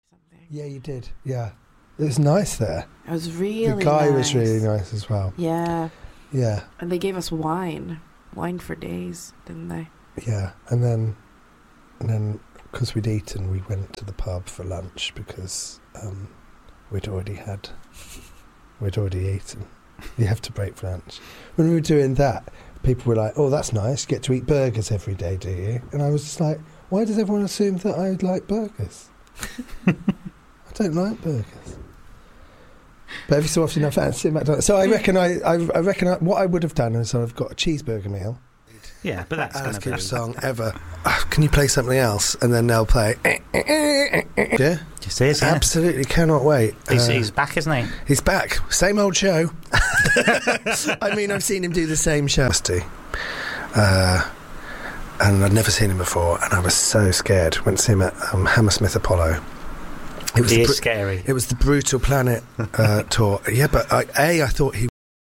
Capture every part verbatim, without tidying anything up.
something. Yeah, you did. Yeah. It was nice there. It was really The guy nice. was really nice as well. Yeah. Yeah. And they gave us wine. Wine for days, didn't they? Yeah. And then, and then, because we'd eaten, we went to the pub for lunch because um, we'd already had, we'd already eaten. You have to break for lunch. When we were doing that, people were like, "Oh, that's nice. You get to eat burgers every day, do you?" And I was just like, "Why does everyone assume that I like burgers? I don't like burgers." But every so often I fancy McDonald's. So I reckon I, I, I reckon I, what I would have done is I've got a cheeseburger meal. Yeah, but that's Alice going to be... Cooper song ever. Oh, can you play something else? And then they'll play. Yeah, Just is, yeah. absolutely cannot wait. He's, Uh, he's back, isn't he? He's back. Same old show. I mean, I've seen him do the same show. Uh, and I'd never seen him before, and I was so scared. Went to see him at um, Hammersmith Apollo. It was He the is br- scary. It was the Brutal Planet uh, tour. Yeah, but I, A, I thought he...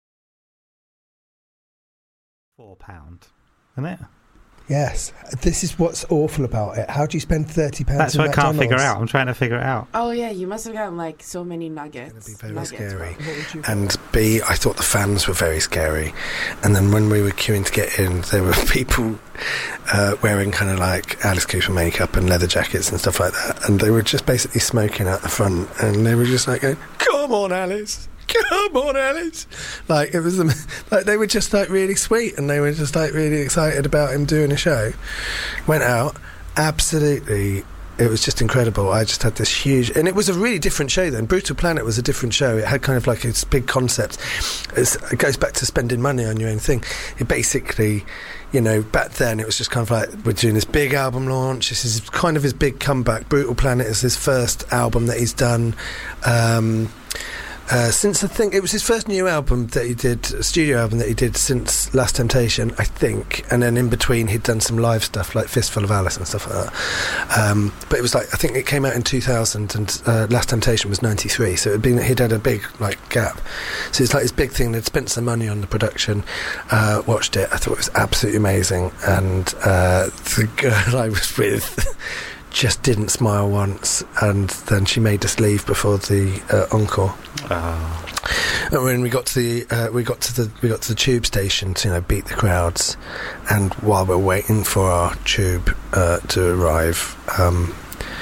Four pound, isn't it? Yes. This is what's awful about it. How do you spend thirty pounds That's in what I can't McDonald's? figure out. I'm trying to figure it out. Oh, yeah, you must have gotten, like, so many nuggets. It's going to be very nuggets, scary. but what would you And B, I thought the fans were very scary. And then when we were queuing to get in, there were people uh, wearing kind of like Alice Cooper makeup and leather jackets and stuff like that. And they were just basically smoking out the front. And they were just like going, "Come on, Alice. Come on, Alice." Like, it was, like, they were just like really sweet, and they were just like really excited about him doing a show. Went out, absolutely, it was just incredible. I just had this huge, and it was a really different show then. Brutal Planet was a different show. It had kind of like its big concept. It's, it goes back to spending money on your own thing. It basically, you know, back then it was just kind of like, we're doing this big album launch. This is kind of his big comeback. Brutal Planet is his first album that he's done. Um, Uh, since I think it was his first new album that he did, a studio album that he did since Last Temptation, I think, and then in between he'd done some live stuff like Fistful of Alice and stuff like that. Um, but it was like, I think it came out in two thousand, and uh, Last Temptation was ninety-three, so it'd been, he'd had a big like gap. So it's like his big thing. They'd spent some money on the production, uh, watched it. I thought it was absolutely amazing, and uh, the girl I was with just didn't smile once, and then she made us leave before the uh, encore. Oh. And when we got to the uh, we got to the we got to the tube station to, you know, beat the crowds, and while we're waiting for our tube uh, to arrive, um,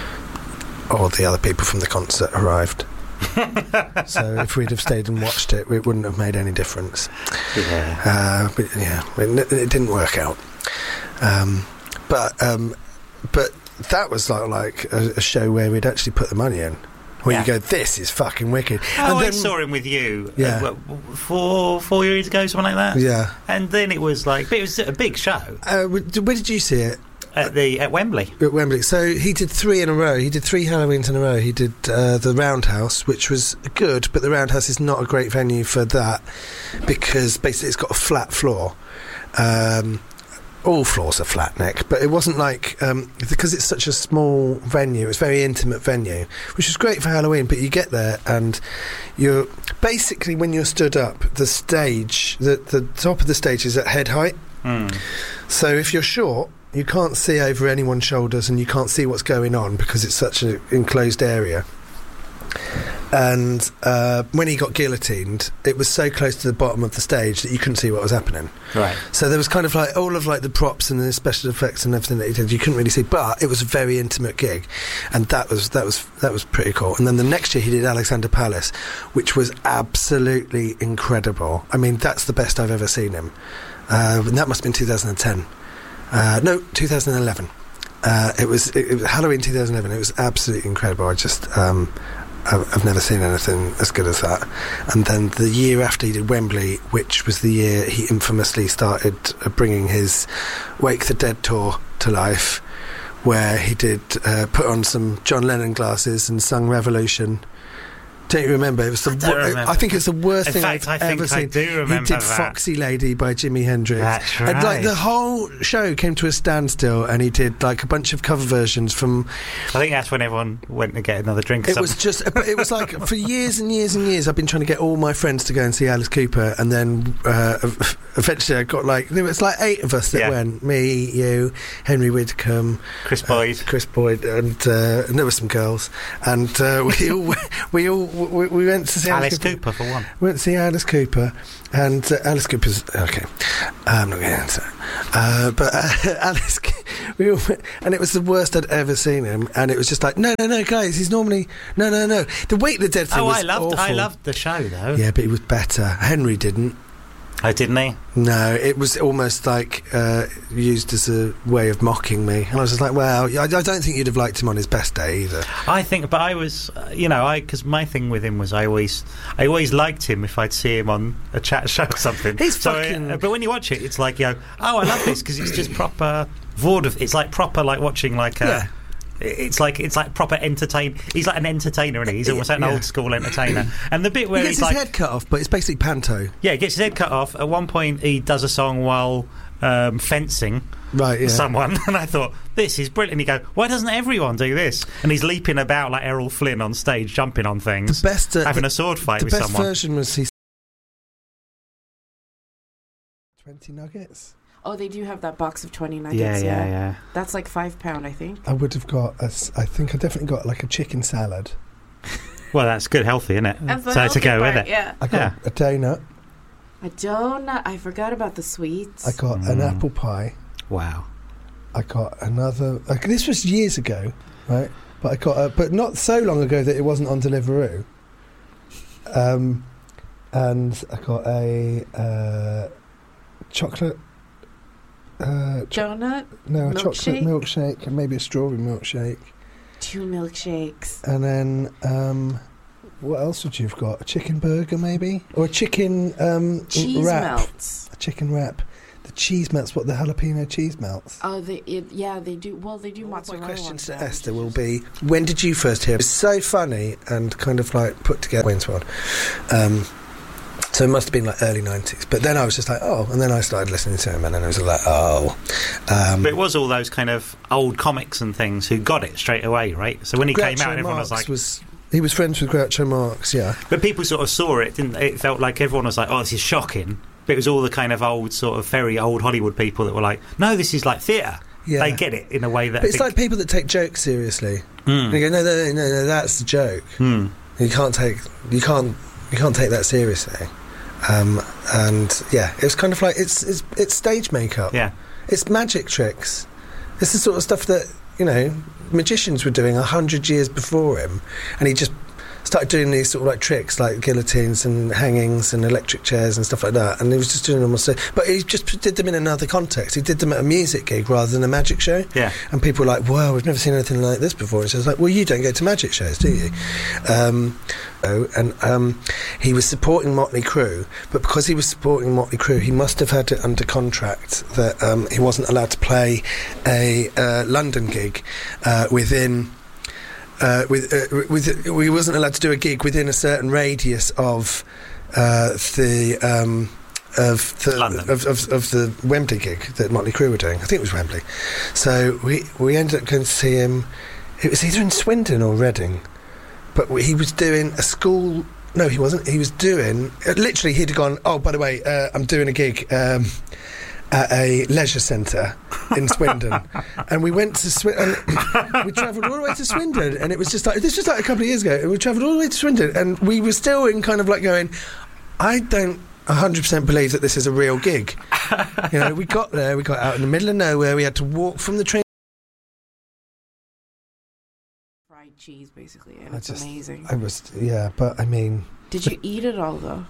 all the other people from the concert arrived. So if we'd have stayed and watched it, it wouldn't have made any difference. Yeah. Uh, but yeah, it, it didn't work out. Um, but um, but. That was like, like a, a show where we'd actually put the money in. Where Yeah. you go, this is fucking wicked. Oh, and I then, saw him with you. Yeah. Uh, what, four four years ago, something like that. Yeah. And then it was like, but it was a big show Uh, where did you see it? at the at Wembley. At Wembley. So he did three in a row. He did three Halloweens in a row. He did uh, the Roundhouse, which was good, but the Roundhouse is not a great venue for that because basically it's got a flat floor. Um, all floors are flat, Nick, but it wasn't like um, because it's such a small venue. It's a very intimate venue, which is great for Halloween. But you get there and you're basically, when you're stood up, the stage, the the top of the stage is at head height. Mm. So if you're short, you can't see over anyone's shoulders and you can't see what's going on because it's such an enclosed area. And uh, when he got guillotined, it was so close to the bottom of the stage that you couldn't see what was happening. Right. So there was kind of like all of like the props and the special effects and everything that he did, you couldn't really see, but it was a very intimate gig, and that was that was that was pretty cool. And then the next year he did Alexander Palace, which was absolutely incredible. I mean, that's the best I've ever seen him. Uh, and that must have been two thousand ten. Uh, no, two thousand eleven. Uh, it was it, it was Halloween two thousand eleven. It was absolutely incredible. I just um, I've never seen anything as good as that. And then the year after he did Wembley, which was the year he infamously started bringing his Wake the Dead tour to life, where he did uh, put on some John Lennon glasses and sung Revolution Don't you remember? It was the. I, Wo- remember. I think it's the worst In thing fact, I've I think ever I seen. do remember He did that. "Foxy Lady" by Jimi Hendrix. That's And like right. the whole show came to a standstill, and he did like a bunch of cover versions from. I think that's when everyone went to get another drink. Or It something. was just. It was like for years and years and years. I've been trying to get all my friends to go and see Alice Cooper, and then uh, eventually I got like there was like eight of us that Yeah. went. Me, you, Henry Widdicombe, Chris Boyd. uh, Chris Boyd, and, uh, and there were some girls, and uh, we all we all we, we went to see Alice, Alice Cooper for one. We went to see Alice Cooper, and uh, Alice Cooper's okay. I'm not going to answer, uh, but uh, Alice, we all went, and it was the worst I'd ever seen him, and it was just like no, no, no, guys, he's normally no, no, no. The Wake the Dead thing Oh, was I loved. I awful. loved the show though. Yeah, but he was better. Henry didn't. Oh, didn't he? No, it was almost like uh, used as a way of mocking me, and I was just like, well, I, I don't think you'd have liked him on his best day either. I think, but I was, uh, you know, I because my thing with him was I always, I always liked him if I'd see him on a chat show or something. He's so, fucking- uh, but when you watch it, it's like, you know, oh, I love this because it's just proper vaudeville. It's like proper, like watching like a. Yeah. It's like it's like proper entertain. He's like an entertainer, isn't he? He's almost like an Yeah. old school entertainer. And the bit where He gets he's his like, head cut off, but it's basically panto. yeah, he gets his head cut off. At one point, he does a song while um, fencing Right, yeah. someone, and I thought this is brilliant. And you go, why doesn't everyone do this? And he's leaping about like Errol Flynn on stage, jumping on things, The best, uh, having the, a sword fight the with best someone. version was he. Twenty nuggets. Oh, they do have that box of twenty nuggets. Yeah, Yeah, yeah, yeah. That's like five pound, I think. I would have got. A, s- I think I definitely got like a chicken salad. Well, that's good, healthy, isn't it? That's the So to healthy go with part, it. Yeah. I got Yeah. a donut. A donut. I forgot about the sweets. I got an Mm. apple pie. Wow. I got another. Like, this was years ago, right? But I got, a, but not so long ago that it wasn't on Deliveroo. Um, and I got a uh, chocolate. Uh, cho- donut. no, a chocolate milkshake? milkshake and maybe a strawberry milkshake. Two milkshakes. And then, um, what else would you have got? A chicken burger, maybe, or a chicken um, Cheese wrap. melts. A chicken wrap. The cheese melts. What the jalapeno cheese melts? Oh, they it, yeah, they do. Well, they do My mozzarella. question ones to now, Esther which will is- be: when did you first hear? It's so funny and kind of like put together. Wayne's World. Um, so it must have been like early nineties. But then I was just like, oh, and then I started listening to him, and then I was like, oh. Um, But it was all those kind of old comics and things who got it straight away, right? So when he came Groucho out, everyone Marx was like, was he was friends with Groucho Marx, yeah. but people sort of saw it, didn't they? It felt like everyone was like, oh, this is shocking. But it was all the kind of old, sort of very old Hollywood people that were like, no, this is like theatre. Yeah. They get it in a way that. But it's I like people that take jokes seriously. think, They go, no, no, no, no, no, that's the joke. mm, mm. You can't take, you can't, you can't take that seriously. Um, and yeah, it was kind of like it's it's it's stage makeup. Yeah. It's magic tricks. It's the sort of stuff that, you know, magicians were doing a hundred years before him, and he just started doing these sort of like tricks like guillotines and hangings and electric chairs and stuff like that, and he was just doing them on stage. But he just did them in another context. He did them at a music gig rather than a magic show. Yeah. And people were like, wow, we've never seen anything like this before. And so I was like, well, you don't go to magic shows, do you? Um, oh, and um, he was supporting Motley Crue, but because he was supporting Motley Crue, he must have had it under contract that um, he wasn't allowed to play a uh, London gig uh, within... Uh, with, uh, with, we wasn't allowed to do a gig within a certain radius of uh, the um, of the London. of, of, of the Wembley gig that Motley Crue were doing. I think it was Wembley. So we we ended up going to see him. It was either in Swindon or Reading, but he was doing a school. No, he wasn't. He was doing uh, literally. He'd gone. Oh, by the way, uh, I'm doing a gig. Um, at a leisure centre in Swindon, and we went to Swindon. We travelled all the way to Swindon, and it was just like this was like a couple of years ago. And we travelled all the way to Swindon, and we were still in kind of like going, I don't one hundred percent believe that this is a real gig. You know, we got there, we got out in the middle of nowhere. We had to walk from the train. fried cheese, basically, and I it's just- amazing. I was, yeah, but I mean, Did you eat it all though?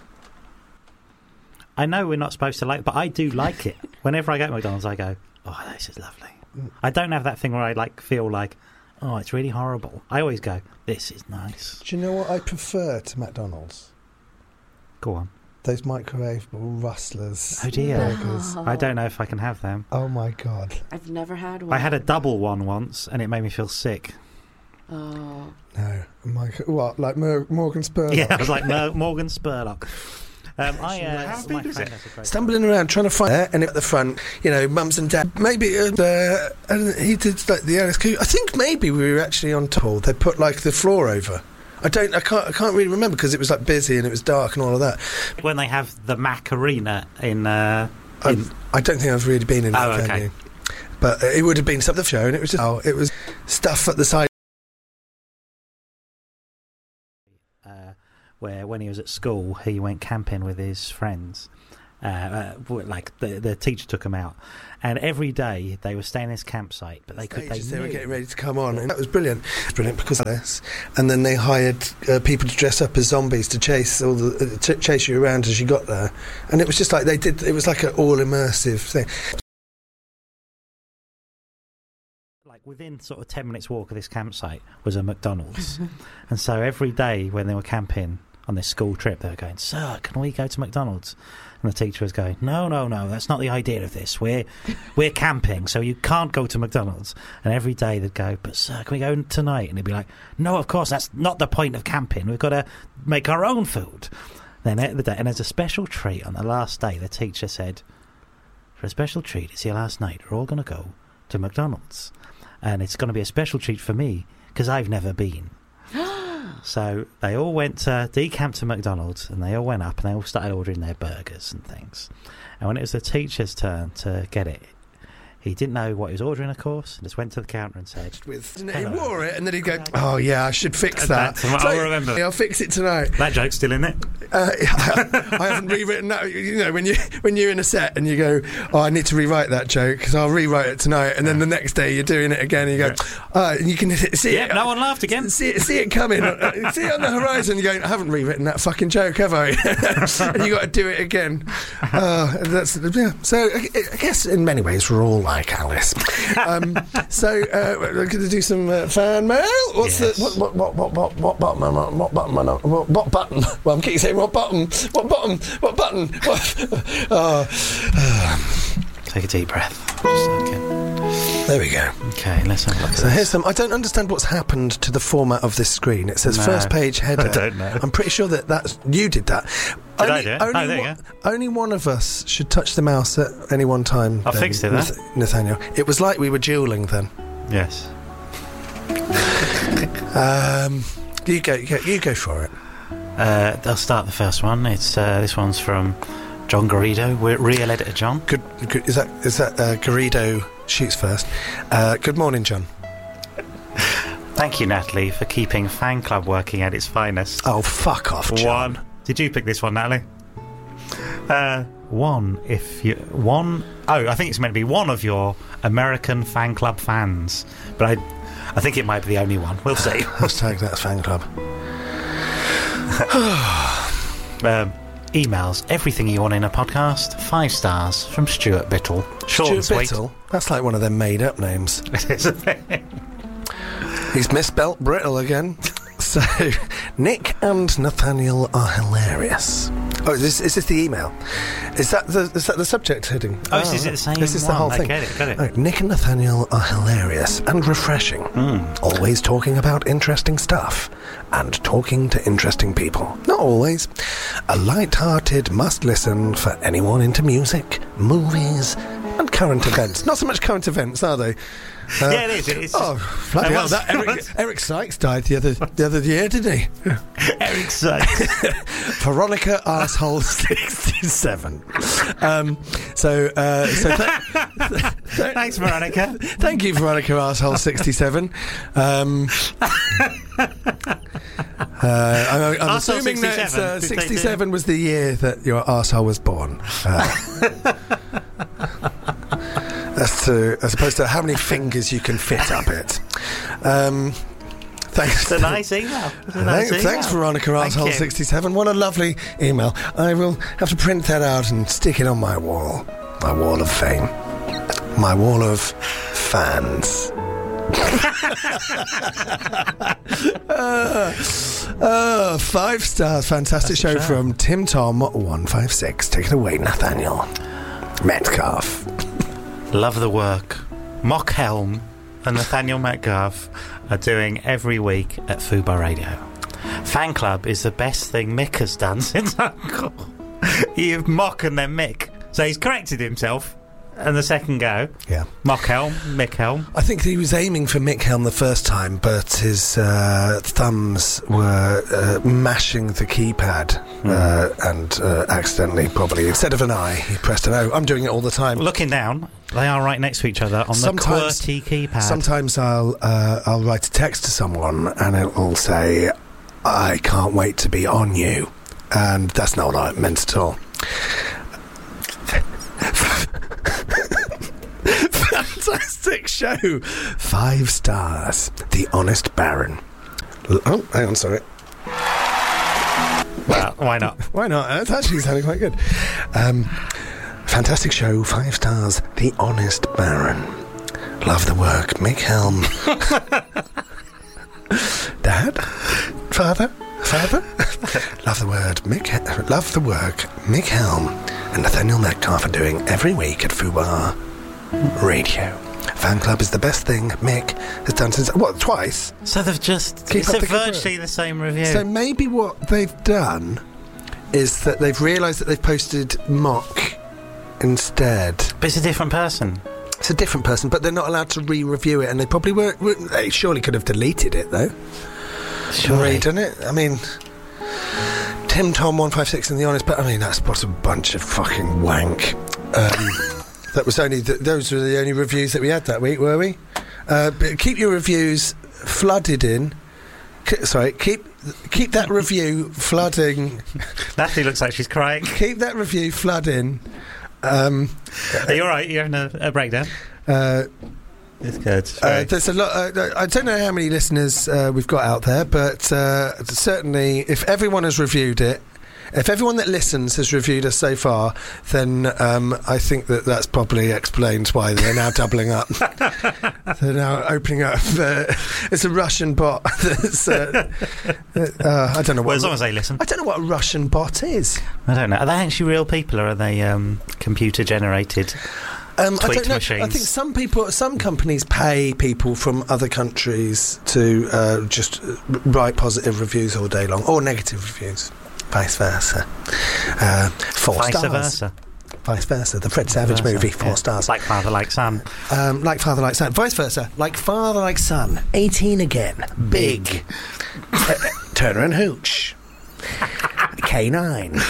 I know we're not supposed to like, but I do like it. Whenever I go to McDonald's, I go, oh, this is lovely. I don't have that thing where I like feel like, oh, it's really horrible. I always go, this is nice. do you know what I prefer to McDonald's? Go on. Those microwavable rustlers. Oh dear. burgers. No. I don't know if I can have them. Oh my god. I've never had one. I had a double one once, and it made me feel sick. Oh. No. Mike, what? Like Mer- Morgan Spurlock? Yeah, I was like Mer- Morgan Spurlock. Um, I, uh, How my big is phone it? has a great- Stumbling around trying to find it, and at the front, you know, mums and dad. Maybe, uh, uh, and he did like the Alice Cooper. I think maybe we were actually on tour. They put like the floor over. I don't. I can't. I can't really remember because it was like busy and it was dark and all of that. When they have the Mac Arena in. Uh, I, in I don't think I've really been in that Oh, okay. venue, but uh, it would have been some of the show, and it was just oh, it was stuff at the side. uh, where when he was at school, he went camping with his friends. Uh, uh, w- like the the teacher took him out, and every day they were staying in this campsite, but they could they, Stages, they were knew- getting ready to come on, and that was brilliant. Brilliant because of this. And then they hired uh, people to dress up as zombies to chase all the uh, t- chase you around as you got there, and it was just like they did. It was like an all immersive thing. Like within sort of ten minutes walk of this campsite was a McDonald's, and so every day when they were camping on this school trip, they were going, "Sir, can we go to McDonald's?" And the teacher was going, "No, no, no, that's not the idea of this. We're we're camping, so you can't go to McDonald's." And every day they'd go, "But sir, can we go tonight?" And he'd be like, "No, of course, that's not the point of camping. We've got to make our own food." Then at the day, and as a special treat on the last day, the teacher said, "For a special treat, it's your last night. We're all going to go to McDonald's, and it's going to be a special treat for me because I've never been." So they all went to decamp to McDonald's, and they all went up and they all started ordering their burgers and things. And when it was the teacher's turn to get it, he didn't know what he was ordering, of course, and just went to the counter and said, With he Hello. wore it, and then he'd go, "Oh yeah, I should fix that." That's what So, I'll remember. "Yeah, I'll fix it tonight." "That joke's still in it." Uh, I haven't rewritten that. You know, when you when you're in a set and you go, "Oh, I need to rewrite that joke because I'll rewrite it tonight," and then the next day you're doing it again, and you go, "Oh," and you can see Yeah, it. no one laughed again. See it, see it coming. uh, see it on the horizon. You go, "I haven't rewritten that fucking joke, have I?" And you got to do it again. Uh, that's yeah. So I, I guess in many ways we're all like Alice. Um, so uh, we're going to do some uh, fan mail. What's Yes. the what what what what what what button? What button? What, what button? Well, I'm keep saying what button? What button? What button? What? Uh, uh, Take a deep breath. Just okay. there we go. Okay, let's have a look at So this. here's some. I don't understand what's happened to the format of this screen. It says No. first page header. I don't know. I'm pretty sure that that's you did that. Did only, I do it? Only, Oh, there you one, go. only one of us should touch the mouse at any one time. I then, fixed it, then. Nath- Nathaniel. It was like we were dueling then. Yes. Um, you go. You go, you go for it. Uh, I'll start the first one. It's uh, this one's from John Garrido, we're real editor John. Good, good. Is that is that uh, Garrido shoots first? Uh, good morning, John. Thank you, Natalie, for keeping Fan Club working at its finest. Oh, fuck off, John. One. Did you pick this one, Natalie? Uh, one. If you one oh, I think it's meant to be one of your American Fan Club fans, but I, I think it might be the only one. We'll see. Hashtag that's fan club. um, emails. Everything you want in a podcast. Five stars from Stuart Bittle. Short and Stuart sweet. Bittle. That's like one of them made-up names. It is a bit. He's misspelt Brittle again. So, Nick and Nathaniel are hilarious. Oh, is this, is this the email? Is that the is that the subject heading? Oh, is it the same This is the one? whole I thing. get it, get it. Right, Nick and Nathaniel are hilarious and refreshing. Mm. Always talking about interesting stuff and talking to interesting people. Not always. A light-hearted must-listen for anyone into music, movies, and current events. Not so much current events, are they? Uh, Yeah, it is. It's oh, just, bloody I hell! was- That Eric, Eric Sykes died the other the other year, didn't he? Eric Sykes. Veronica Arsehole sixty-seven. Um, so, uh, so th- Thanks, Veronica. thank you, Veronica Arsehole sixty-seven. Um, uh, I'm, I'm Arsehole assuming that it's, uh, sixty-seven. Did they do- sixty-seven was the year that your arsehole was born. Uh, As to, as opposed to how many fingers you can fit up it. Um, thanks. It's a nice email. It's a nice Thanks, thanks, email. Veronica Thank Arsehole you. sixty-seven. What a lovely email. I will have to print that out and stick it on my wall. My wall of fame. My wall of fans. uh, uh, five stars. Fantastic That's show a show. from Tim Tom one five six. Take it away, Nathaniel Metcalf. Love the work. Mock Helm and Nathaniel Metcalf are doing every week at Fubar Radio. Fan Club is the best thing Mick has done since Uncle. You mock and then Mick. So he's corrected himself. And the second go, yeah, Mockhelm, Mickhelm. I think he was aiming for Mickhelm the first time, but his uh, thumbs were uh, mashing the keypad mm. uh, and uh, accidentally, probably, instead of an I, he pressed an O. I'm doing it all the time. Looking down, they are right next to each other on sometimes, the QWERTY keypad. Sometimes I'll uh, I'll write a text to someone and it will say, "I can't wait to be on you," and that's not what I meant at all. Fantastic show. Five stars. The Honest Baron. Oh, hang on, sorry. Well, why not? Why not? It's actually sounding quite good. Um, fantastic show. Five stars. The Honest Baron. Love the work. Mick Helm. Dad? Father? Father? Love the word. Mick. Love the work. Mick Helm and Nathaniel Metcalf are doing every week at Fubar Radio. Fan Club is the best thing Mick has done since... What, twice? So they've just... Keep it's up a the good virtually work. the same review. So maybe what they've done is that they've realised that they've posted Mock instead. But it's a different person. It's a different person, but they're not allowed to re-review it, and they probably were... were they surely could have deleted it, though. Surely. Redone it. I mean... Tim Tom one five six and The Honest... But I mean, that's what a bunch of fucking wank. Um... That was only the, those were the only reviews that we had that week, were we? Uh, but keep your reviews flooded in. K- sorry, keep keep that review flooding. Natalie looks like she's crying. Keep that review flooding. Um, Are you all right? You're having a, a breakdown? Uh, it's good. Uh, there's a lot. Uh, I don't know how many listeners uh, we've got out there, but uh, certainly, if everyone has reviewed it. If everyone that listens has reviewed us so far, then um, I think that that's probably explains why they're now doubling up. They're now opening up. Uh, it's a Russian bot. That's, uh, uh, I don't know what. Well, as long as they listen. I don't know what a Russian bot is. I don't know. Are they actually real people, or are they um, computer generated? Um, I tweet don't know. machines? I think some people, some companies pay people from other countries to uh, just write positive reviews all day long, or negative reviews. Vice versa. Uh, four Vice stars. versa. Vice versa. The Fred Savage versa, movie, four yeah. stars. Like Father, Like Son. Um, like Father, Like Son. Vice versa. Like Father, Like Son. eighteen again. Big. uh, Turner and Hooch. K nine.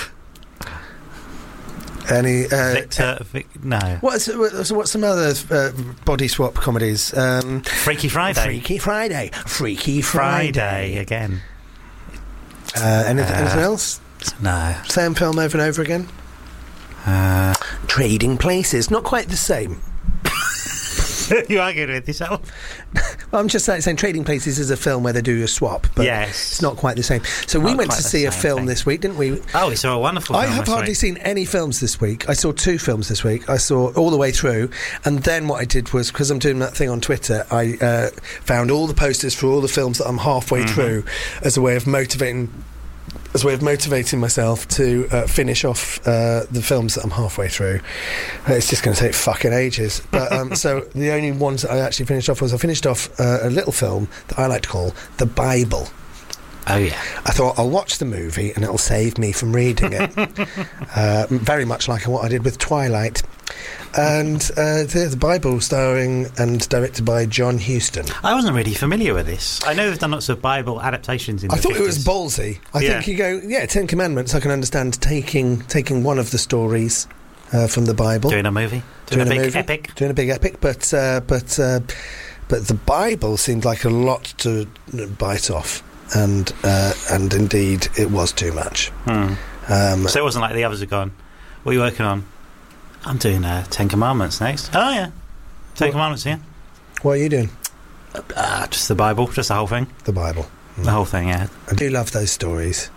Any uh, Victor? Vic, no. What's what's, what's some other uh, body swap comedies? Um, Freaky Friday. Freaky Friday. Freaky Friday, Friday again. Uh, anything, Uh, anything else? No. Same film over and over again? Uh, Trading Places. Not quite the same. you argued with yourself. Well, I'm just saying, saying Trading Places is a film where they do a swap, but yes. it's not quite the same. So we Not went quite to the see a same film thing. this week, didn't we? Oh, we saw a wonderful I film have this hardly week. seen any films this week. I saw two films this week. I saw all the way through, and then what I did was, because I'm doing that thing on Twitter, I uh, found all the posters for all the films that I'm halfway Mm-hmm. through as a way of motivating as a way of motivating myself to uh, finish off uh, the films that I'm halfway through. Uh, It's just going to take fucking ages. But um, so the only ones that I actually finished off was I finished off uh, a little film that I like to call The Bible. Oh, yeah. I thought I'll watch the movie and it'll save me from reading it. uh, very much like what I did with Twilight. And uh, the, the Bible, starring and directed by John Huston. I wasn't really familiar with this. I know they've done lots of Bible adaptations in I the thought it was fifties. ballsy. I Yeah. think you go, yeah, Ten Commandments, I can understand taking taking one of the stories uh, from the Bible. Doing a movie. Doing, Doing a a big movie. epic. Doing a big epic, but uh, but uh, but the Bible seemed like a lot to bite off. And uh, and indeed, it was too much. Hmm. Um, So it wasn't like the others had gone, what are you working on? I'm doing uh, Ten Commandments next. Oh, yeah. Ten What? Commandments, yeah. what are you doing? Uh, just the Bible, just the whole thing. The Bible. The whole thing, yeah. I do love those stories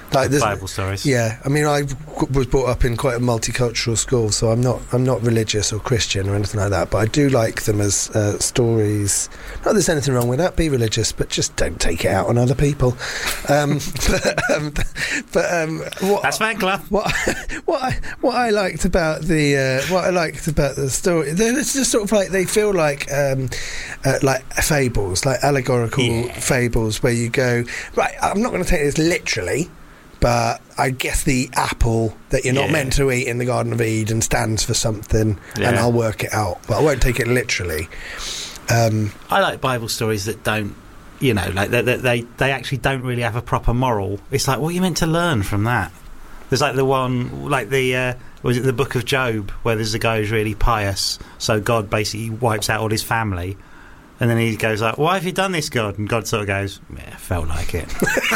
Like there's- Bible stories. Yeah, I mean, I w- was brought up in quite a multicultural school, so I'm not I'm not religious or Christian or anything like that. But I do like them as uh, stories. Not that there's anything wrong with that. Be religious, but just don't take it out on other people. Um, but um, but um, what, That's Van Clough. What what I, what I liked about the uh, what I liked about the story, they're- it's just sort of like they feel like um, uh, like fables, like allegorical Yeah. fables, where you go, right, I'm not going to take this literally, but I guess the apple that you're not Yeah. meant to eat in the Garden of Eden stands for something, and Yeah. I'll work it out, but I won't take it literally. Um, I like Bible stories that don't, you know, like they, they they actually don't really have a proper moral. It's like, what are you meant to learn from that? There's like the one, like the uh, was it the Book of Job, where there's a guy who's really pious, so God basically wipes out all his family, and then he goes like, "Why have you done this, God?" And God sort of goes, "Yeah, felt like it."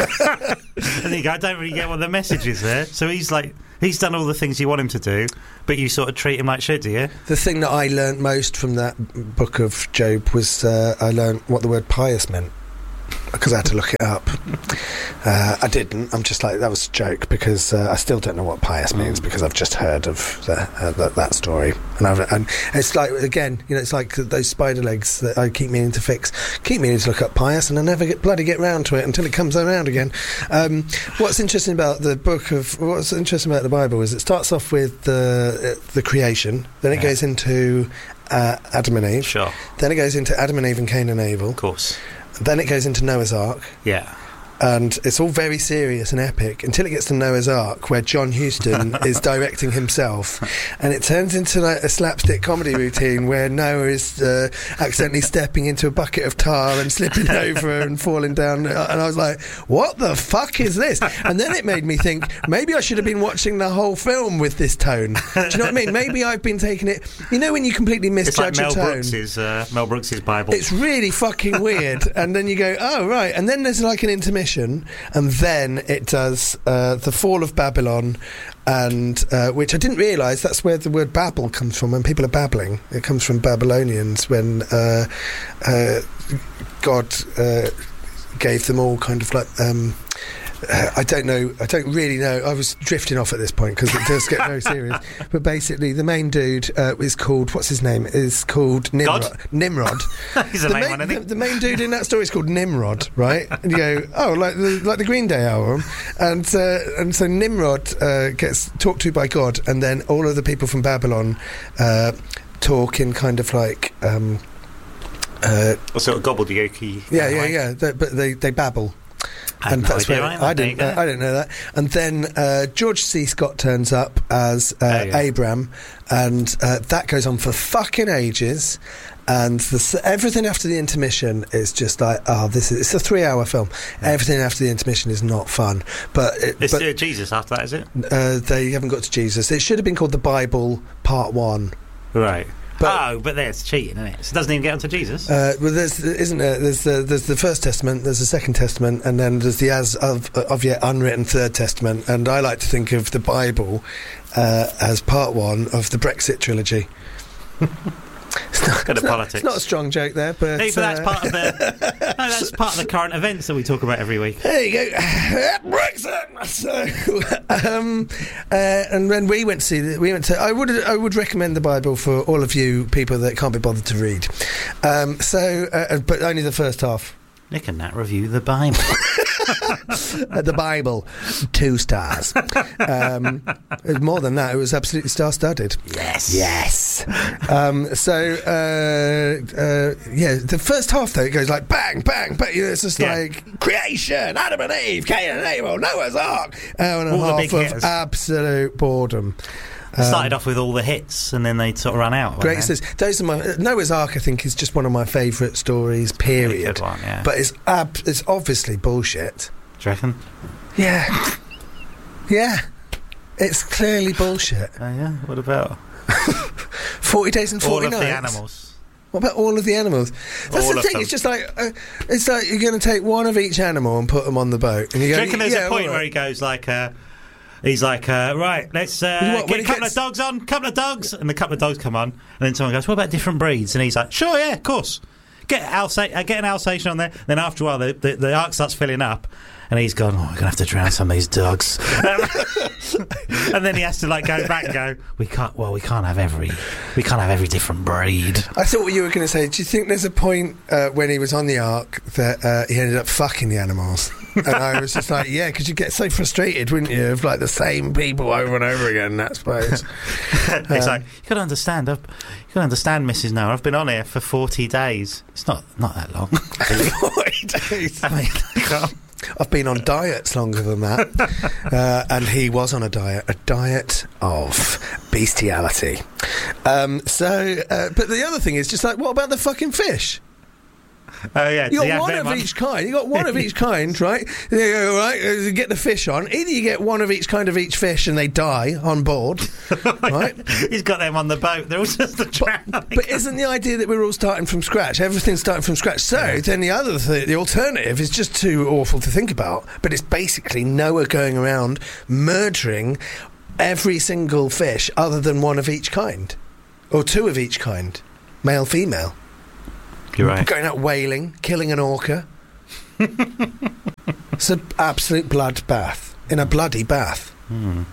And then you go, "I don't really get what the message is there." So he's like, he's done all the things you want him to do, but you sort of treat him like shit, do you? the thing that I learnt most from that book of Job was uh, I learnt what the word pious meant, because I had to look it up. Uh, I didn't. I'm just like, that was a joke, because uh, I still don't know what pious means, because I've just heard of the, uh, that, that story. And, I've, and it's like, again, you know, it's like those spider legs that I keep meaning to fix. Keep meaning to look up pious, and I never get bloody get round to it until it comes around again. Um, what's interesting about the book of, what's interesting about the Bible is it starts off with the uh, the creation, then it Yeah. goes into uh, Adam and Eve, Sure, then it goes into Adam and Eve and Cain and Abel, of course. then it goes into Noah's Ark, Yeah. and it's all very serious and epic until it gets to Noah's Ark, where John Huston is directing himself, and it turns into like a slapstick comedy routine where Noah is uh, accidentally stepping into a bucket of tar and slipping over and falling down, and I was like, what the fuck is this? And then it made me think, maybe I should have been watching the whole film with this tone. Do you know what I mean? Maybe I've been taking it, you know, when you completely It's like misjudge Mel a tone. Brooks's uh, Mel Brooks's Bible. It's really fucking weird. And then you go, oh, right. And then there's like an intermission, and then it does uh, the fall of Babylon, and uh, which I didn't realise that's where the word babble comes from. When people are babbling, it comes from Babylonians, when uh, uh, God uh, gave them all kind of like... Um, Uh, I don't know. I don't really know. I was drifting off at this point because it does get very serious. But basically, the main dude uh, is called. What's his name? Is called Nimrod. God? Nimrod. He's a the, main main, one, the, isn't he? the main dude in that story is called Nimrod, right? And you go, oh, like the like the Green Day album, and uh, and so Nimrod uh, gets talked to by God, and then all of the people from Babylon uh, talk in kind of like. Um, uh, Or sort of gobbledygooky. yeah, yeah, yeah. They, but they they babble. I had And no that's idea where either. I There didn't. you Uh, go. I didn't know that. And then uh, George C. Scott turns up as uh, Oh, yeah. Abram, and uh, that goes on for fucking ages. And the, s- everything after the intermission is just like, oh, this is it's a three-hour film. Yeah. Everything after the intermission is not fun. But, it, It's but uh, Jesus after that, is it? uh, they haven't got to Jesus. It should have been called the Bible Part One. Right. But- oh, but there's cheating, isn't it? So it doesn't even get onto Jesus. Uh, well, there's isn't there? There's the there's the First Testament, there's the Second Testament, and then there's the as of of yet unwritten Third Testament. And I like to think of the Bible uh, as part one of the Brexit trilogy. It's not, Kind of it's not- politics. It's not a strong joke there, but Hey, but that's uh, part of the no, that's part of the current events that we talk about every week. There you go, Brexit. So, um, uh, and when we went to see, the, we went to. I would I would recommend the Bible for all of you people that can't be bothered to read. Um, so, uh, but only the first half. Nick and Nat review the Bible. Uh, the Bible, two stars. Um, more than that, it was absolutely star-studded. Yes. Yes. Um, so, uh, uh, yeah, the first half, though, it goes like bang, bang, bang. You know, it's just Yeah. like creation, Adam and Eve, Cain and Abel, Noah's Ark. Hour and a All the half big of hitters. absolute boredom. It started off with all the hits, and then they sort of ran out. Great. weren't they? Says, those are my Noah's Ark. I think is just one of my favourite stories. Really Period. good one, yeah. But it's ab- it's obviously bullshit. Do you reckon? Yeah. Yeah. It's clearly bullshit. Oh, yeah. What about Forty days and all forty of nights. the animals? What about all of the animals? That's All the of thing. them. It's just like uh, it's like you're going to take one of each animal and put them on the boat, and you Do go. you reckon there's yeah, a point all where right. he goes like, uh, he's like, uh, right, let's uh, What, when get he a couple gets- of dogs on, couple of dogs, and the couple of dogs come on, and then someone goes, what about different breeds? And he's like, sure, yeah, of course. Get Alsa- uh, get an Alsatian on there. Then after a while, the, the, the ark starts filling up, and he's gone, oh, we're going to have to drown some of these dogs. And then he has to like go back and go, we can't, well, we can't have every, we can't have every different breed. I thought what you were going to say, do you think there's a point uh, when he was on the ark that uh, he ended up fucking the animals? And I was just like, yeah, because you'd get so frustrated, wouldn't you, of like the same people over and over again, I suppose. It's um, like, you got to understand, I've, you got to understand, Missus Noah, I've been on here for forty days. It's not, not that long. forty days. I mean, I can't. I've been on diets longer than that. uh, and he was on a diet, a diet of bestiality. Um, so, uh, but the other thing is just like, what about the fucking fish? Oh yeah, you got yeah, one of on. each kind. You got one of each kind, right? You go, right, uh, get the fish on. Either you get one of each kind of each fish and they die on board, right? He's got them on the boat. They're all just a drowning. But, but isn't the idea that we're all starting from scratch? Everything's starting from scratch. So yeah. then the other th- the alternative is just too awful to think about. But it's basically Noah going around murdering every single fish other than one of each kind, or two of each kind, male, female. You're right. Going out whaling, killing an orca. It's an absolute bloodbath. In a bloody bath. Hmm.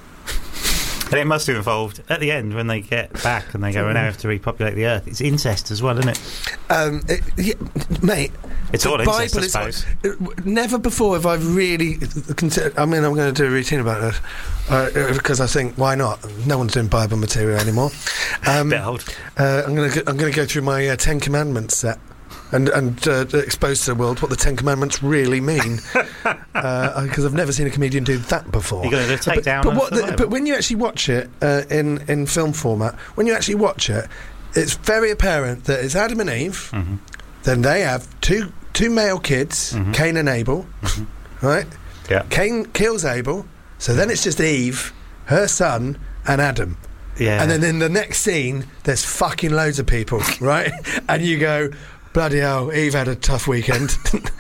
And it must have evolved at the end when they get back and they go, we now have to repopulate the earth. It's incest as well, isn't it? Um, it yeah, mate. It's all incest, Bible I suppose. Is, never before have I really considered. I mean, I'm going to do a routine about this uh, because I think, why not? No one's doing Bible material anymore. Um, Bit old. Uh, I'm going to I'm going to go through my uh, Ten Commandments set. And, and uh, expose to the world what the Ten Commandments really mean, because uh, I've never seen a comedian do that before. You're going to take but, down. But, what the, but when you actually watch it uh, in in film format, when you actually watch it, it's very apparent that it's Adam and Eve. Mm-hmm. Then they have two two male kids, mm-hmm. Cain and Abel, mm-hmm. right? Yeah. Cain kills Abel, so then it's just Eve, her son, and Adam. Yeah. And then in the next scene, there's fucking loads of people, right? And you go, bloody hell, Eve had a tough weekend.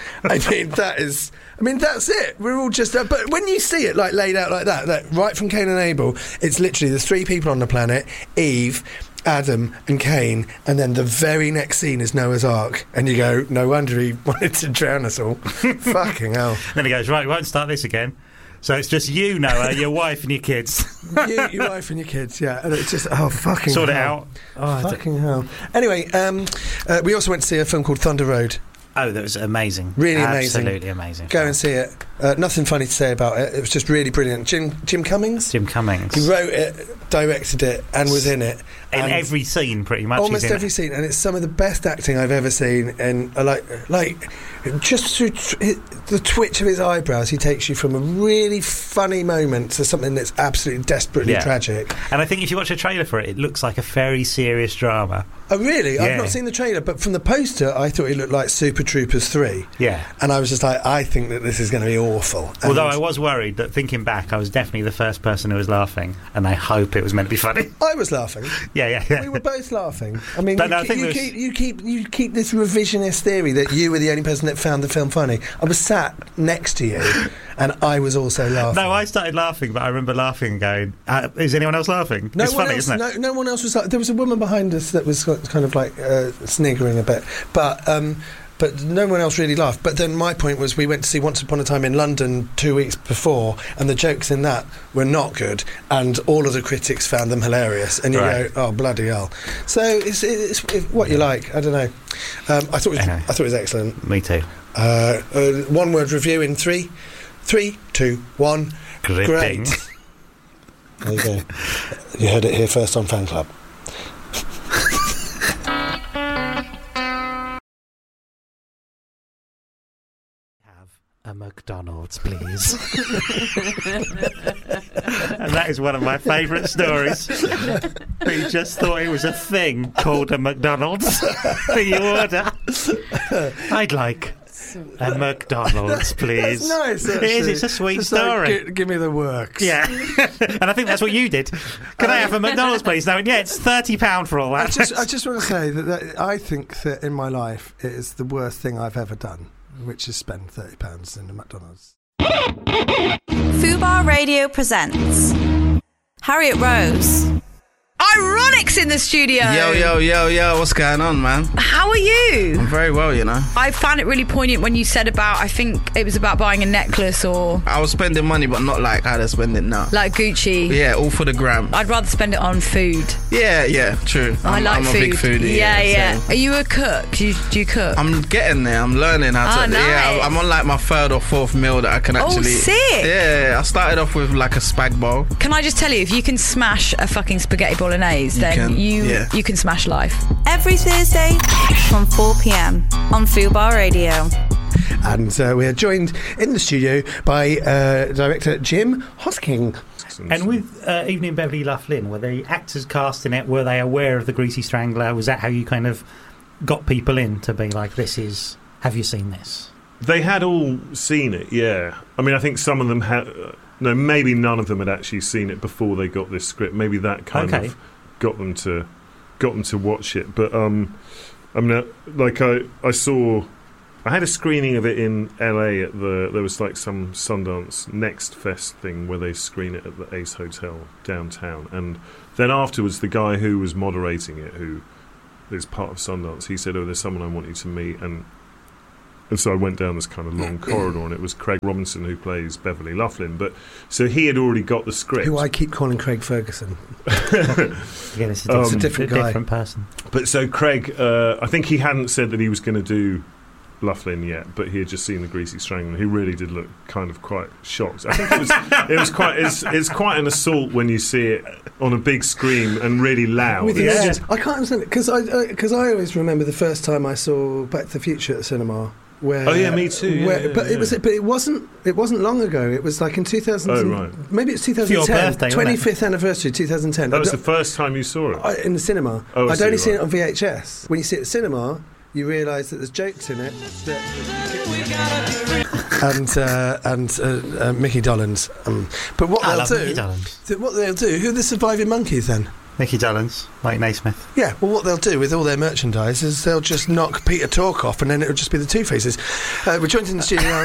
I mean, that is... I mean, that's it. We're all just... Uh, but when you see it, like, laid out like that, that, right from Cain and Abel, it's literally there's three people on the planet, Eve, Adam and Cain, and then the very next scene is Noah's Ark. And you go, no wonder he wanted to drown us all. Fucking hell. Then he goes, right, we won't start this again. So it's just you, Noah, your wife and your kids. you, your wife and your kids, yeah. And it's just, oh, fucking Sort hell. it out. Oh, fucking hell. Anyway, um, uh, we also went to see a film called Thunder Road. Oh, that was amazing. Really amazing. Absolutely amazing. Go and see it. Uh, nothing funny to say about it. It was just really brilliant. Jim Jim Cummings? Jim Cummings. He wrote it, directed it, and was in it. In every scene, pretty much. Almost he's in every it. scene. And it's some of the best acting I've ever seen. And uh, like, like just through t- the twitch of his eyebrows, he takes you from a really funny moment to something that's absolutely desperately yeah. tragic. And I think if you watch a trailer for it, it looks like a very serious drama. Oh, really? Yeah. I've not seen the trailer, but from the poster, I thought it looked like Super Troopers three. Yeah. And I was just like, I think that this is going to be awful. And although I was worried that, thinking back, I was definitely the first person who was laughing, and I hope it was meant to be funny. I was laughing. Yeah, yeah, yeah. We were both laughing. I mean, but you, no, I keep, think you, was... keep, you keep you keep this revisionist theory that you were the only person that found the film funny. I was sat next to you, and I was also laughing. No, I started laughing, but I remember laughing and going, uh, is anyone else laughing? No it's one funny, else, isn't it? No, no one else was like... There was a woman behind us that was kind of like uh, sniggering a bit. But... Um, But no one else really laughed. But then my point was we went to see Once Upon a Time in London two weeks before, and the jokes in that were not good, and all of the critics found them hilarious. And you right. go, oh, bloody hell. So it's, it's, it's what you like. I don't know. Um, I, thought it was, anyway. I thought it was excellent. Me too. Uh, uh, one word review in three, three, two, one. Gripping. Great. There you go. You heard it here first on Fan Club. A McDonald's, please. And that is one of my favourite stories. We just thought it was a thing called a McDonald's that you order. I'd like a McDonald's, please. That's nice, actually. It is, it's a sweet just story. Like, give, give me the works. Yeah. And I think that's what you did. Can uh, I have a McDonald's, please? No, yeah, it's thirty pounds for all that. I just, I just want to say that, that I think that in my life it is the worst thing I've ever done, which is spend thirty pounds in a McDonald's. Fubar Radio presents Harriet Rose Ironic's in the studio. Yo, yo, yo, yo, what's going on, man? How are you? I'm very well, you know. I found it really poignant when you said about, I think it was about buying a necklace or... I was spending money, but not like how to spend it now. Like Gucci. Yeah, all for the gram. I'd rather spend it on food. Yeah, yeah, true. I I'm, like I'm food. a big foodie. Yeah, yeah. yeah. So. Are you a cook? Do you, do you cook? I'm getting there. I'm learning how to... Oh, nice. Yeah, I'm on like my third or fourth meal that I can actually... Oh, sick. Yeah, I started off with like a spag bowl. Can I just tell you, if you can smash a fucking spaghetti bolognese, You then can, you yeah. you can smash life. Every Thursday from four p.m. on Fubar Radio. And uh, we are joined in the studio by uh, director Jim Hosking. And with uh, Evening Beverly Loughlin, were the actors casting it, were they aware of the Greasy Strangler? Was that how you kind of got people in to be like, this is, have you seen this? They had all seen it, yeah. I mean, I think some of them had... Uh, no, maybe none of them had actually seen it before they got this script. Maybe that kind Okay. of got them to got them to watch it. But, um, I mean, uh, like, I, I saw... I had a screening of it in L A at the... There was, like, some Sundance Next Fest thing where they screen it at the Ace Hotel downtown. And then afterwards, the guy who was moderating it, who is part of Sundance, he said, oh, there's someone I want you to meet. And... And so I went down this kind of long corridor, and it was Craig Robinson who plays Beverly Loughlin. But so he had already got the script. Who I keep calling Craig Ferguson. Again, it's a, Um, different, It's a different guy. different person. But so Craig, uh, I think he hadn't said that he was going to do Loughlin yet, but he had just seen the Greasy Strangler. He really did look kind of quite shocked. I think it was it was quite it's, it's quite an assault when you see it on a big screen and really loud. With It's yeah. just- I can't understand it because I because I always remember the first time I saw Back to the Future at the cinema. Where, Oh, yeah, me too, yeah, where, yeah, but it was, yeah. but it wasn't. It wasn't long ago. It was like in two thousand. Oh, right. Maybe it's two For thousand ten. your birthday, wasn't it? twenty-fifth anniversary, two thousand ten. that was I the don't- first time you saw it. I, in the cinema. Oh, I I'd see, only seen right. it on V H S. When you see it at the cinema, you realise that there's jokes in it. That and uh, and uh, uh, Mickey Dolenz. Um, but what I they'll love do, Mickey Dolenz. th- what they'll do, who are the surviving monkeys then? Mickey Dolenz, like Naismith. Yeah, well, what they'll do with all their merchandise is they'll just knock Peter Tork off, and then it'll just be the Two Faces. Uh, we're joined in the studio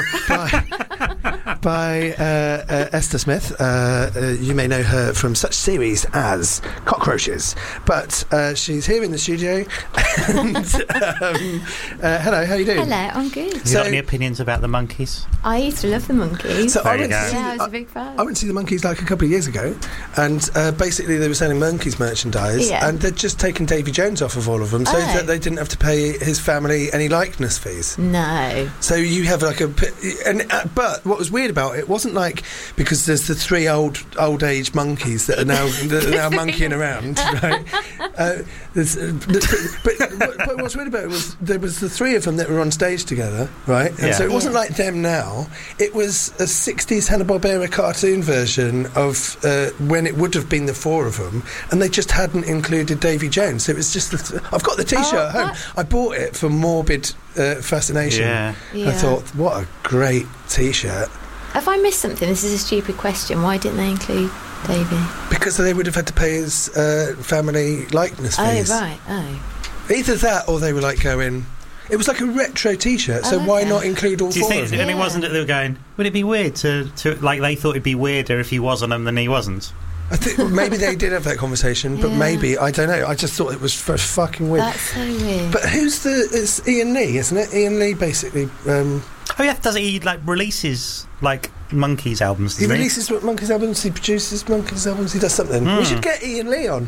by, by uh, uh, Esther Smith. Uh, uh, you may know her from such series as Cockroaches, but uh, she's here in the studio. and, um, uh, hello, how are you doing? Hello, I'm good. Have you So- got any opinions about the monkeys? I used to love the monkeys. So There I you went, to go. see yeah, I the, was a big fan. I went to see the Monkeys like a couple of years ago, and uh, basically they were selling Monkeys merchandise, Yeah. and they'd just taken Davy Jones off of all of them, so Oh. that they didn't have to pay his family any likeness fees. No. So you have like a, pi- and uh, but what was weird about it wasn't like because there's the three old old age monkeys that are now that are now monkeying around, right? Uh, there's, uh, but, but, but what's weird about it was there was the three of them that were on stage together, right? And Yeah. so it wasn't Yeah. like them now. It was a sixties Hanna-Barbera cartoon version of uh, when it would have been the four of them, and they just hadn't included Davy Jones. So it was just the th- I've got the T-shirt Oh, at home. what? I bought it for morbid uh, fascination. Yeah. Yeah. I thought, what a great T-shirt. Have I missed something? This is a stupid question. Why didn't they include Davy? Because they would have had to pay his uh, family likeness Oh, fees. right. Oh. Either that or they were like going... It was like a retro T-shirt, so Oh, why okay. not include all Do you four think, of them? and it Yeah. wasn't that they were going, would it be weird to, to, like, they thought it'd be weirder if he was on them than he wasn't? I think maybe they did have that conversation, but Yeah. maybe, I don't know. I just thought it was f- fucking weird. That's so weird. But who's the... It's Ian Lee, isn't it? Ian Lee basically... Um, Oh, yeah, does he, like, releases, like, Monkeys albums, he doesn't releases Monkeys albums, he produces Monkeys albums, he does something. Hmm. We should get Ian Lee on.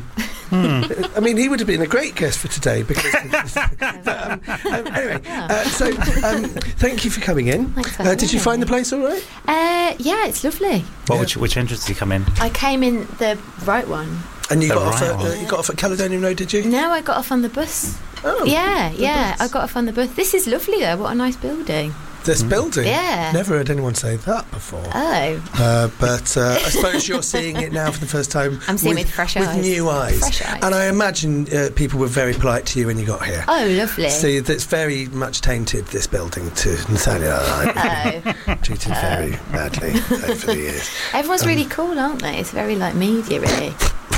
I mean, he would have been a great guest for today because... but, um, um, anyway, uh, so um, thank you for coming in. Thanks for Uh, did you having find me. the place all right? Uh, yeah, it's lovely. What, Yeah. which, which entrance did he come in? I came in the right one. And you The got off right at, uh, one. you got off at Caledonian Road, did you? No, I got off on the bus. Oh, yeah, the yeah, bus. I got off on the bus. This is lovely, though. What a nice building. This building. Yeah. Never heard anyone say that before. Oh, Uh, but uh, I suppose you're seeing it now for the first time. I'm seeing with, with fresh with eyes. new eyes. Fresh eyes. And I imagine uh, people were very polite to you when you got here. oh, lovely. So that's very much tainted this building to Nathaniel. Oh. Treated very badly over the years. Everyone's Um, really cool, aren't they? It's very like media, really.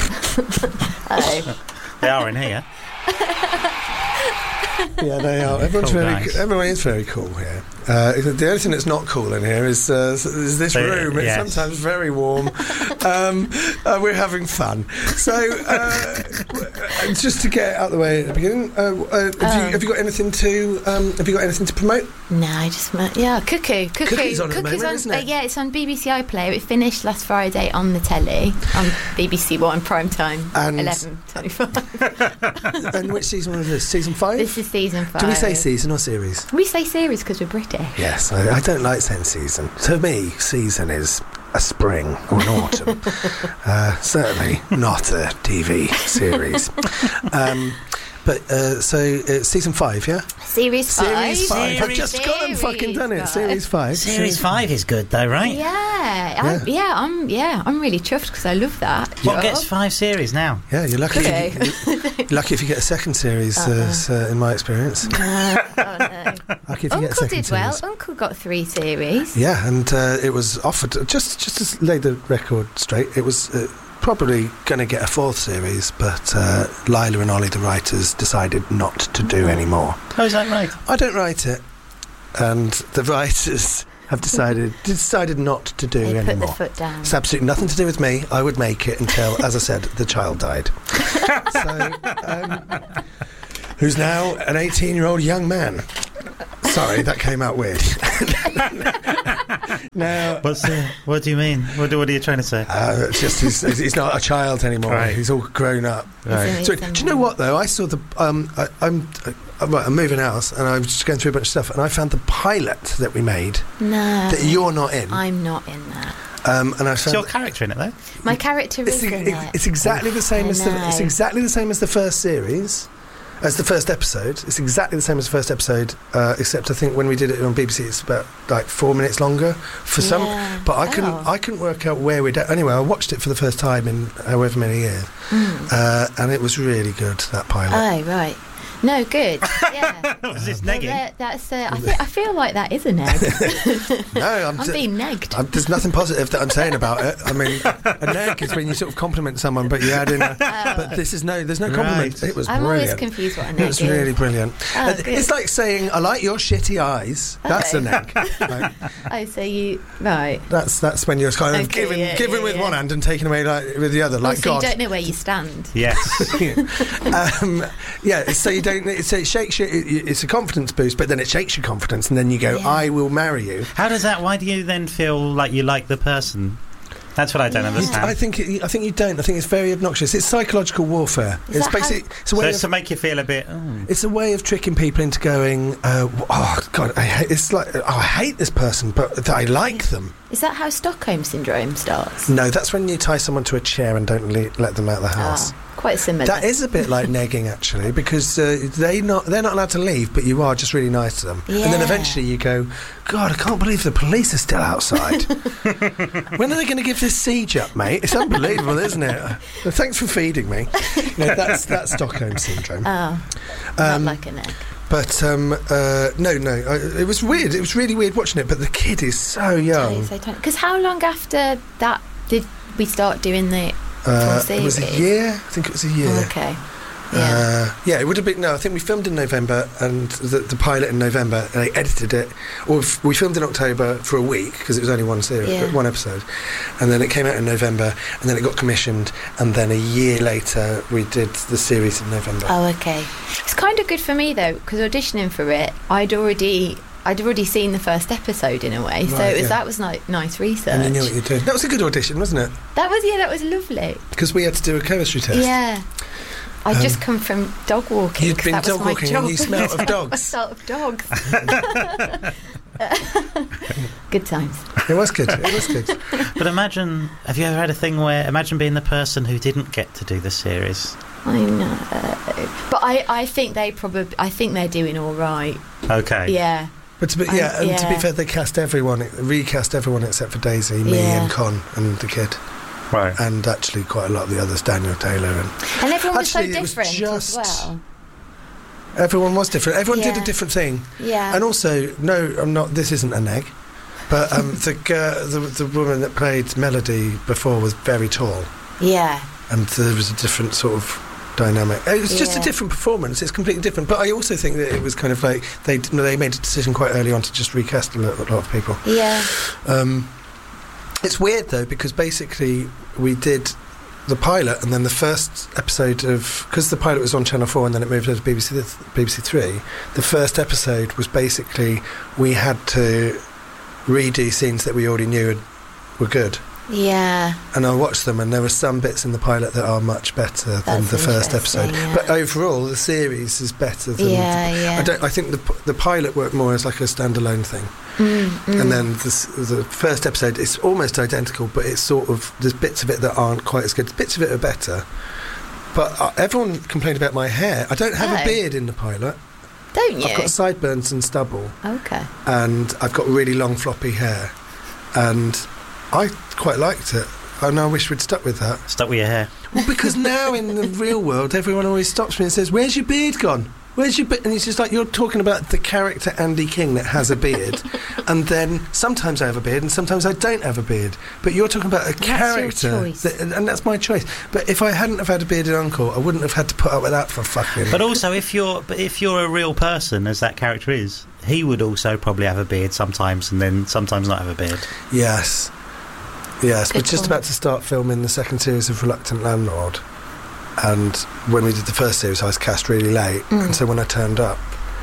oh. They are in here. Yeah, they are. Everyone's Cool very. guys. Everyone is very cool here. Uh, the only thing that's not cool in here is, uh, is this So, room. It's yes. sometimes very warm. um, uh, we're having fun. So, uh, just to get out of the way at the beginning, uh, uh, have, Oh. you, have you got anything to um, have you got anything to promote? No, I just meant, yeah, Cuckoo. Cuckoo. Cuckoo's on at the moment, on, isn't it? Uh, yeah, it's on B B C iPlayer. It finished last Friday on the telly on B B C One prime time, And- eleven twenty-five. And which season was this? Season five? This is season five. Do we say season or series? We say series because we're British. Yes, I, I don't like saying season. To me, season is a spring or an autumn. uh, certainly not a T V series. Um, but uh, so uh, season five, yeah. Series five. Series five. I've Series- just gone and fucking done it. five. Series five. Series five is good, though, right? Yeah, I, yeah, I'm yeah, I'm really chuffed because I love that. What job. gets five series now? Yeah, you're lucky. Okay. If you, you're lucky if you get a second series, uh, Uh-uh. s- uh, in my experience. Uh, oh no. Lucky if you get a Uncle second did well. series. Uncle got three series. Yeah, and uh, it was offered just just to lay the record straight. It was uh, probably going to get a fourth series, but uh, Lila and Ollie, the writers, decided not to do any more. Oh, is that right? I don't write it, and the writers have decided decided not to do They put the anymore. foot down. It's absolutely nothing to do with me. I would make it until, as I said, the child died. So, um, who's now an eighteen-year-old young man. Sorry, that came out weird. Now, What's the, what do you mean? What, what are you trying to say? uh, it's just he's, he's not a child anymore. Right. He's all grown up. Right. So, do you know what though? I saw the. Um, I, I'm. I, right, I'm moving house, and I was just going through a bunch of stuff, and I found the pilot that we made No, that you're not in. I'm not in that. Um, and I Is found your character in it, though? My character it's, is in the, it. it's exactly the same I as the. know. It's exactly the same as the first series. As the first episode, it's exactly the same as the first episode, uh, except I think when we did it on B B C, it's about like four minutes longer for some. Yeah. But I couldn't, Oh. I couldn't work out where we'd. Anyway, I watched it for the first time in however many years, Mm. uh, and it was really good. That pilot. Oh right. No, good. Yeah. Was this Well, negging? that- that's. Uh, I, think, I feel like that is a neg. no, I'm, I'm t- being negged. I'm- there's nothing positive that I'm saying about it. I mean, a neg is when you sort of compliment someone, but you add in a. But this is no, there's no compliment. Right. It was I'm always brilliant. confused what a It neg was is. really brilliant. Oh, Uh, good. it's like saying, "I like your shitty eyes." That's a Okay. neg. Right? Oh, so you right? That's that's when you're kind of Okay, giving yeah, giving yeah, with yeah. one hand and taking away like with the other, like also, God. you don't know where you stand. Yes. um, yeah, so you don't. So it shakes you. It, it's a confidence boost, but then it shakes your confidence, and then you go, Yeah. "I will marry you." How does that... Why do you then feel like you like the person? That's what I don't Yeah. understand. I think it, I think you don't. I think it's very obnoxious. It's psychological warfare. Is it's that how- basically it's a so way it's of to make you feel a bit... Oh. it's a way of tricking people into going, uh, "Oh God, I hate." It's like, "Oh, I hate this person, but I like them." Is that how Stockholm syndrome starts? No, that's when you tie someone to a chair and don't le- let them out of the house. Ah, quite similar. That is a bit like negging, actually, because uh, they not they're not allowed to leave, but you are just really nice to them. And then Yeah. eventually you go, God, I can't believe the police are still outside. When are they going to give this siege up, mate? It's unbelievable, isn't it? Well, thanks for feeding me. You know, that's that's Stockholm syndrome. Oh, Um, not like an egg. But um, uh, no, no, I, it was weird. It was really weird watching it. But the kid is so young. Because how long after that did we start doing the Uh, full it was a series? year. I think it was a year. Oh, okay. Yeah. Uh, yeah, it would have been. No, I think we filmed in November and the, the pilot in November, and they edited it. Or f- we filmed in October for a week because it was only one series, Yeah. one episode, and then it came out in November, and then it got commissioned, and then a year later we did the series in November. Oh, okay. It's kind of good for me though, because auditioning for it, I'd already. I'd already seen the first episode in a way, so Right, it was, yeah. that was like nice research. And you knew what you did. That was a good audition, wasn't it? That was yeah, that was lovely. Because we had to do a chemistry test. Yeah. I'd Um, just come from dog walking. You'd 'cause been that was dog my walking job. and you smelt of I dogs. smelt of dogs. Good times. It was good. It was good. But imagine... Have you ever had a thing where... Imagine being the person who didn't get to do the series. I know, but I, I think they probably, I think they're doing all right. Okay. Yeah. But to be, I- yeah, and to be yeah. fair, they cast everyone, recast everyone except for Daisy, me, Yeah. and Con, and the kid, Right. and actually quite a lot of the others, Daniel Taylor, and And everyone was Actually, so it was different just- as well. everyone was different. Everyone did Yeah. a different thing, Yeah. and also, no, I'm not. This isn't an egg, but um, the, uh, the the woman that played Melody before was very tall, Yeah. and there was a different sort of dynamic. It was just a Yeah. different performance. It's completely different. But I also think that it was kind of like they they made a decision quite early on to just recast a lot, a lot of people. Yeah. Um, it's weird though because basically we did the pilot and then the first episode of because the pilot was on Channel Four and then it moved over to B B C th- B B C Three. The first episode was basically we had to redo scenes that we already knew had, were good. Yeah. And I watched them, and there were some bits in the pilot that are much better than That's the first episode. interesting, yeah. But overall, the series is better than. Yeah, the, yeah. I don't. I think the p- the pilot worked more as like a standalone thing, Mm, mm. and then the, s- the first episode is almost identical, but it's sort of there's bits of it that aren't quite as good. Bits of it are better. But uh, everyone complained about my hair. I don't have Oh. a beard in the pilot. Don't you? I've got sideburns and stubble, Okay. and I've got really long floppy hair, and I quite liked it. And I wish we'd stuck with that. Stuck with your hair. Well, because now in the real world, everyone always stops me and says, "Where's your beard gone? Where's your beard?" And it's just like you're talking about the character Andy King that has a beard, and then sometimes I have a beard and sometimes I don't have a beard. But you're talking about a That's your character, choice. that, and that's my choice. But if I hadn't have had a bearded uncle, I wouldn't have had to put up with that for fucking. But also, if you're but if you're a real person, as that character is, he would also probably have a beard sometimes, and then sometimes not have a beard. Yes. Yes, we're Good just point. about to start filming the second series of Reluctant Landlord. And when we did the first series, I was cast really late. Mm. And so when I turned up,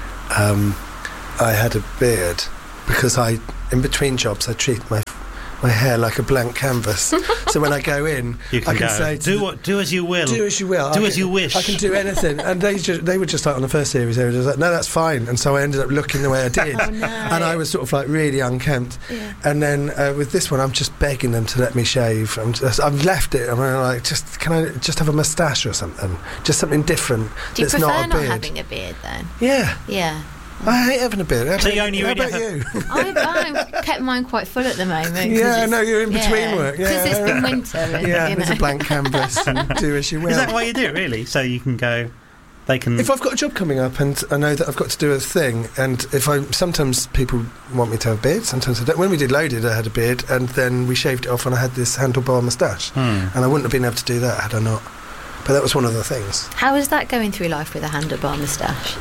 um, I had a beard because I, in between jobs, I treat my my hair like a blank canvas. So when I go in, You can I can go, say, to do the- what, do as you will. do as you will. Do I as can- you wish. I can do anything. And they just, they were just like on the first series, they were just like, no, that's fine. And so I ended up looking the way I did. Oh, no. And I was sort of like really unkempt. Yeah. And then uh, with this one, I'm just begging them to let me shave. I'm just, I've left it. I'm like, just can I just have a moustache or something? Just something different. Do you that's prefer not a not beard. having a beard then? Yeah, Yeah. I hate having a beard. How So about, you only how really about have you? I've, I've kept mine quite full at the moment. 'cause Yeah, I it's- know, you're in between yeah, work, Because yeah. it's been winter. And, Yeah, you there's know. a blank canvas and do as you will. Is that why you do it, really? So you can go... They can... If I've got a job coming up and I know that I've got to do a thing, and if I sometimes people want me to have a beard, sometimes I don't. When we did Loaded, I had a beard, and then we shaved it off, and I had this handlebar moustache, Hmm. and I wouldn't have been able to do that had I not. But that was one of the things. How is that going through life with a handlebar moustache?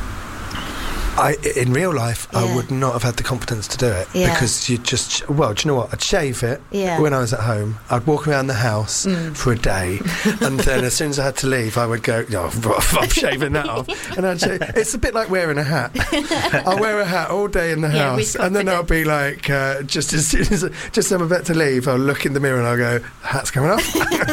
I, in real life, I Yeah. would not have had the confidence to do it Yeah. because you just, well, do you know what? I'd shave it Yeah. when I was at home. I'd walk around the house Mm. for a day, and then as soon as I had to leave, I would go, oh, I'm shaving that off. And I'd shave. It's a bit like wearing a hat. I'll wear a hat all day in the Yeah, house, with and then I'll be like, uh, just as soon as, just as I'm about to leave, I'll look in the mirror and I'll go, hat's coming off.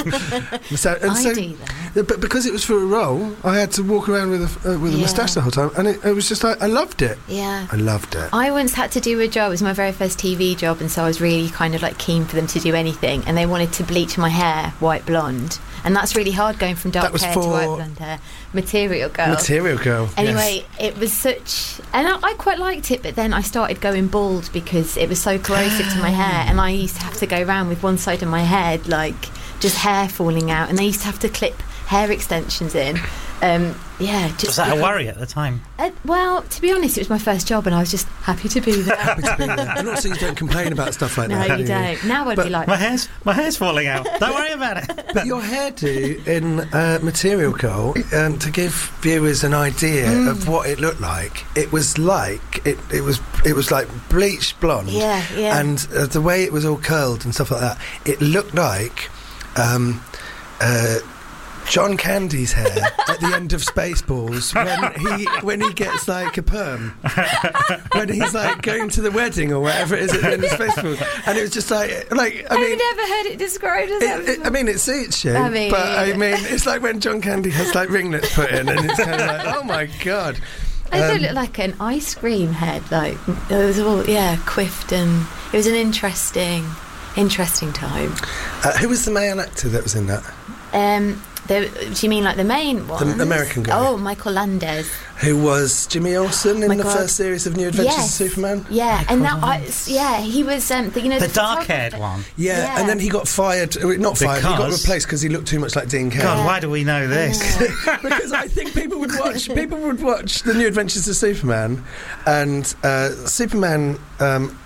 so, and I so, do that. yeah, but because it was for a role, I had to walk around with a, uh, with a Yeah. moustache the whole time, and it, it was just like, I loved it. Yeah. I loved it. I once had to do a job. It was my very first T V job, and so I was really kind of like keen for them to do anything. And they wanted to bleach my hair white blonde, and that's really hard going from dark That was hair to for- white blonde hair. Material Girl. Material Girl. Anyway, it was such, and I, I quite liked it. But then I started going bald because it was so corrosive to my hair, and I used to have to go around with one side of my head like just hair falling out, and they used to have to clip hair extensions in. Um, yeah, just Was that a worry at the time? Uh, well, to be honest, it was my first job, and I was just happy to be there. Happy to be there. And also, you don't complain about stuff like No, that. you do don't. Now I'd But be like, My hair's my hair's falling out. Don't worry about it. But your hairdo in uh, Material Girl, um, to give viewers an idea Mm. of what it looked like, it was like it, it was it was like bleached blonde, yeah, yeah. and uh, the way it was all curled and stuff like that, it looked like. Um, uh, John Candy's hair at the end of Spaceballs when he when he gets like a perm, when he's like going to the wedding or whatever it is at the end of Spaceballs, and it was just like like I I've mean. never heard it described as that. It, it, I mean, it suits you, I mean, but I yeah. mean, it's like when John Candy has like ringlets put in, and it's kind of like, oh my god. I thought Um, it looked like an ice cream head. Like it was all yeah, quiffed, and it was an interesting, interesting time. Uh, who was the male actor that was in that? Um, the, do you mean like the main one? American guy. Oh, Michael Landers. Who was Jimmy Olsen in My the God. first series of New Adventures Yes. of Superman? Yeah, and that I, yeah, he was um, the, you know The the dark-haired photographer- one. Yeah, Yeah. and then he got fired. uh, Not fired. He got Because- replaced because he looked too much like Dean Cain. God, why do we know this? Because I think people would watch people would watch the New Adventures of Superman, and uh, Superman um,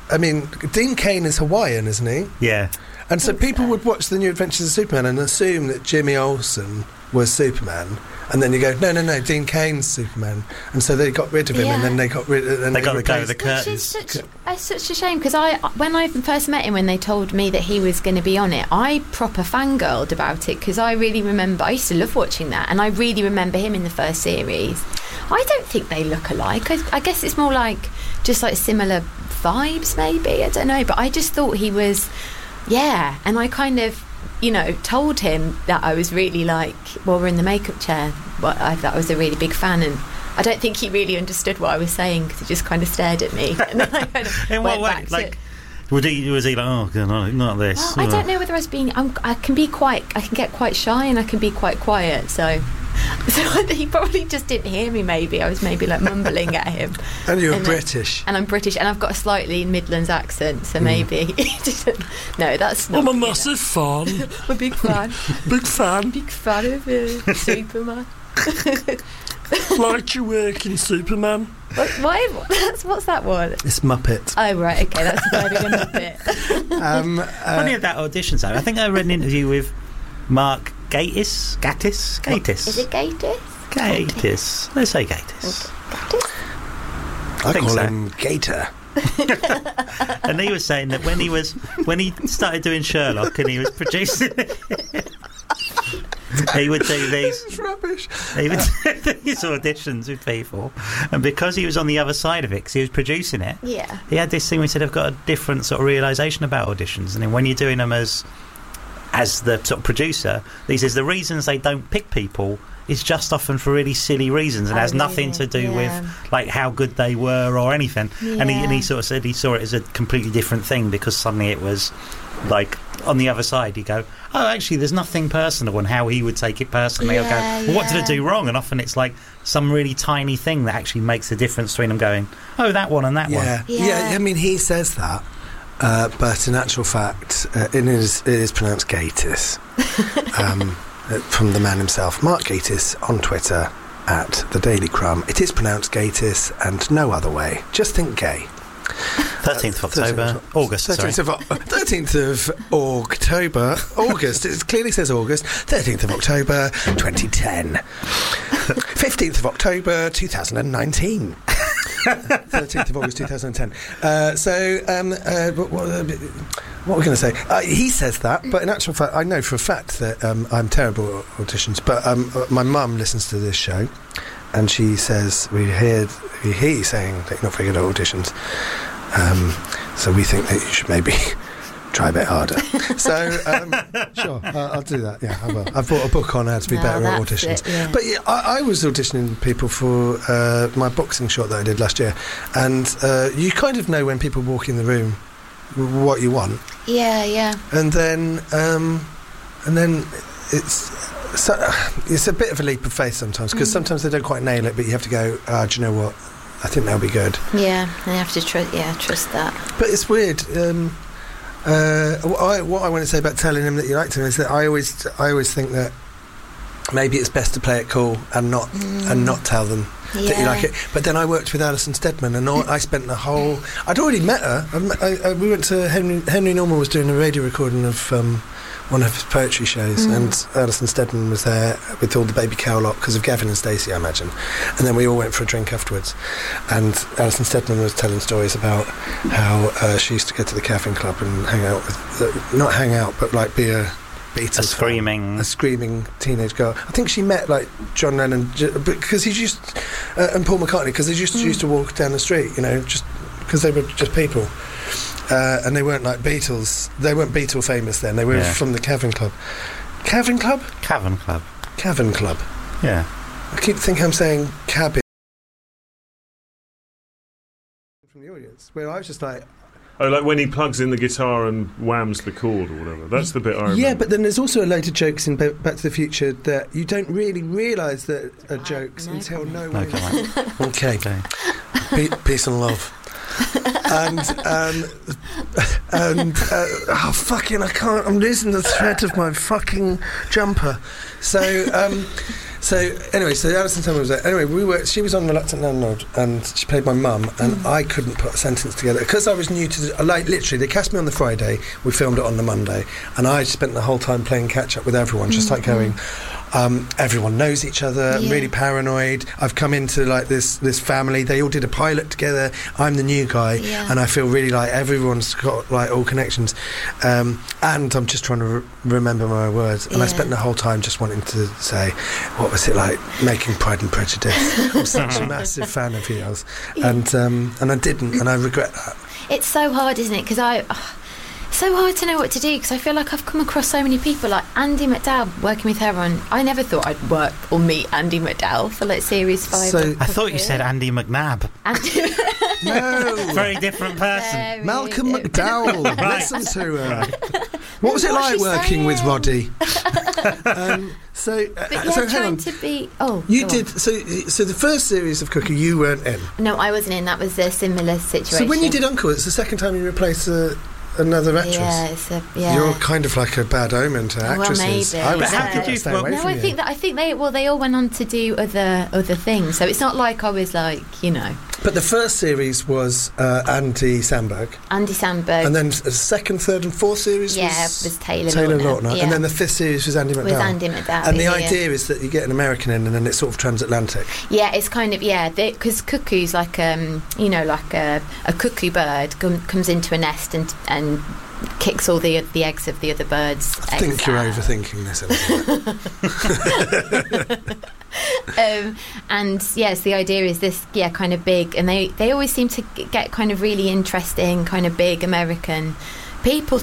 I mean, Dean Cain is Hawaiian, isn't he? Yeah. And so people would watch The New Adventures of Superman and assume that Jimmy Olsen was Superman, and then you go, no, no, no, Dean Cain's Superman, and so they got rid of him, Yeah. and then they got rid. And They got to go with replaced- the Which is curtains. such, it's such a shame because I, when I first met him, when they told me that he was going to be on it, I proper fangirled about it because I really remember. I used to love watching that, and I really remember him in the first series. I don't think they look alike. I, I guess it's more like just like similar vibes, maybe. I don't know, but I just thought he was, yeah. And I kind of, you know, told him that I was really like, while we're in the makeup chair, but I thought I was a really big fan, and I don't think he really understood what I was saying because he just kind of stared at me. And then I kind of In went what way? back to, Like, was he, was he like, oh, God, no, not this? well, I Oh. don't know whether I was being. I'm, I can be quite. I can get quite shy, and I can be quite quiet. So, so I think he probably just didn't hear me. Maybe I was maybe like mumbling at him. And you're And then- British. And I'm British, and I've got a slightly Midlands accent, so maybe he didn't. No, that's not. I'm a you know. massive fan. I'm a big fan. Big fan. Big fan of uh, Superman. Like your work in Superman. What, why? That's, what's that one? It's Muppet. Oh right, okay, that's a very good bit. Um, Funny uh, of that audition, though. I think I read an interview with Mark Gatiss. Gatiss? Gatiss. Is it Gator? Gatiss. Let's say Gatiss. I think call so. him Gator. And he was saying that when he was when he started doing Sherlock and he was producing it, he would do these It's rubbish. he would do these auditions with people, and because he was on the other side of it, because he was producing it, Yeah. he had this thing where he said, I've got a different sort of realisation about auditions, and then when you're doing them as as the sort of producer, he says the reasons they don't pick people is just often for really silly reasons and Oh, has nothing really? to do Yeah. with like how good they were or anything. And, he, and he Yeah. sort of said he saw it as a completely different thing because suddenly it was like on the other side you go, oh, actually there's nothing personal, and how he would take it personally. He'll Yeah, go, well, what did yeah. it do wrong? And often it's like some really tiny thing that actually makes the difference between them going, oh, that one and that one. Yeah. Yeah. yeah, I mean, he says that, uh, but in actual fact, uh, it, is, it is pronounced Gatiss. um, uh, from the man himself, Mark Gatiss, on Twitter, at The Daily Crumb. It is pronounced Gatiss and no other way. Just think gay. thirteenth of October, Uh, August, sorry. thirteenth of, O- thirteenth of October, August. It clearly says August. thirteenth of October, twenty ten. fifteenth of October, two thousand nineteen. thirteenth of August, two thousand ten. Uh, so, um, uh, what, what, uh, what are we going to say? Uh, he says that, but in actual fact, I know for a fact that um, I'm terrible at auditions. But um, uh, my mum listens to this show, and she says we hear we hear you saying that you're not very good at auditions. Um, so we think that you should maybe try a bit harder. So, um, sure, uh, I'll do that. Yeah, I will. I've bought a book on how to be No, better at that's auditions. it, yeah. But yeah, I, I was auditioning people for uh, my boxing short that I did last year, and uh, you kind of know when people walk in the room what you want, Yeah, yeah. and then um, and then it's. So, it's a bit of a leap of faith sometimes because Mm. sometimes they don't quite nail it, but you have to go, ah, do you know what? I think that'll be good. Yeah, and you have to trust. Yeah, trust that. But it's weird. Um, uh, what, I, what I want to say about telling him that you liked him is that I always, I always think that maybe it's best to play it cool and not and not tell them that you Yeah. like it. But then I worked with Alison Steadman, and all, I spent the whole. I'd already met her. I, met- I, I, we went to Henry. Henry Norman was doing a radio recording of. Um, one of his poetry shows, Mm. and Alison Steadman was there with all the baby cow lot because of Gavin and Stacey, I imagine. And then we all went for a drink afterwards. And Alison Steadman was telling stories about how uh, she used to go to the Caffeine Club and hang out with, uh, not hang out, but like be a Beatles A screaming- fan, a screaming teenage girl. I think she met like John Lennon j- because he's used uh, and Paul McCartney because they used to, Mm. used to walk down the street, you know, just because they were just people. Uh, and they weren't like Beatles. They weren't Beatle famous then. They were Yeah. from the Cavern Club. Cavern Club? Cavern Club. Cavern Club. Yeah. I keep thinking I'm saying cabin. From the audience, where I was just like, Oh, like when he plugs in the guitar and whams the chord or whatever. That's the bit I remember. yeah, but then there's also a load of jokes in Ba- Back to the Future that you don't really realise that are jokes no until comment. no No one. comment. Okay, Okay. Pe- peace and love. and um, and uh, oh fucking I can't I'm losing the thread of my fucking jumper. So um, So anyway, so Alison Tillman was there. Anyway, we were. She was on Reluctant Landlord, and she played my mum, and Mm. I couldn't put a sentence together because I was new to. The, like literally, they cast me on the Friday. We filmed it on the Monday, and I spent the whole time playing catch up with everyone, just like going. Um, everyone knows each other. I'm Yeah. really paranoid. I've come into like this this family. They all did a pilot together. I'm the new guy, Yeah. and I feel really like everyone's got like all connections. Um, and I'm just trying to re- remember my words. And I Yeah. spent the whole time just wanting to say, what was it like making Pride and Prejudice? I'm such a massive fan of yours, Yeah. and um, and I didn't, and I regret that. It's so hard, isn't it? Because I. Oh, so hard to know what to do because I feel like I've come across so many people like Andy McDowell, working with her on. I never thought I'd work or meet Andy McDowell for like series five. So- of I thought you Cuckoo. said Andy McNabb. Andy. No. Very different person. Very Malcolm different. McDowell. Right. Listen to her. What was it What's like she working with saying? Roddy? um, so, uh, But yeah, so hang trying on. to be. Oh, You go did on. so. So the first series of Cookie, you weren't in. No, I wasn't in. That was a similar situation. So when you did Uncle, it's the second time you replaced uh, another actress. Yeah, it's a, yeah. You're kind of like a bad omen to Oh, well, actresses. maybe. I would But how say could that, you- stay well, away No, from I you. think that I think they well they all went on to do other other things. So it's not like I was like you know But the first series was uh, Andy Samberg, Andy Samberg. and then the second, third, and fourth series yeah, was, was Taylor Taylor Lautner. Lautner, Yeah. and then the fifth series was Andy McDowell. was Andy McDowell. And the yeah. idea is that you get an American in, and then it's sort of transatlantic. Yeah, it's kind of yeah, because cuckoo's like um you know like a, a cuckoo bird com- comes into a nest and and kicks all the the eggs of the other birds. I think eggs you're out. overthinking this a little bit. um, and yes, the idea is this yeah kind of big, and they they always seem to g- get kind of really interesting kind of big American people